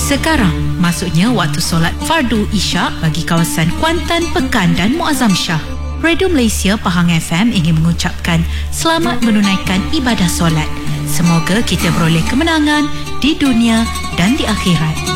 Sekarang, maksudnya waktu solat fardu Isyak bagi kawasan Kuantan, Pekan dan Muazzam Shah. Radio Malaysia Pahang FM ingin mengucapkan selamat menunaikan ibadah solat. Semoga kita beroleh kemenangan di dunia dan di akhirat.